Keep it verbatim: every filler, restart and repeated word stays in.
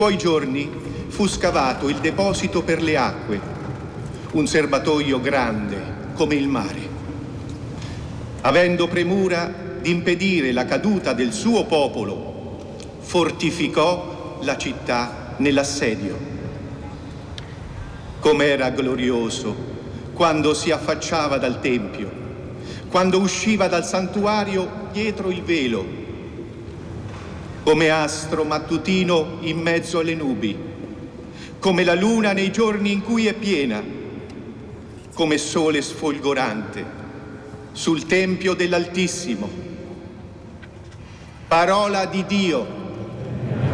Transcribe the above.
quei giorni fu scavato il deposito per le acque, un serbatoio grande come il mare. Avendo premura di impedire la caduta del suo popolo, fortificò la città nell'assedio. Com'era glorioso quando si affacciava dal Tempio, quando usciva dal santuario dietro il velo, come astro mattutino in mezzo alle nubi, come la luna nei giorni in cui è piena, come sole sfolgorante sul Tempio dell'Altissimo. Parola di Dio.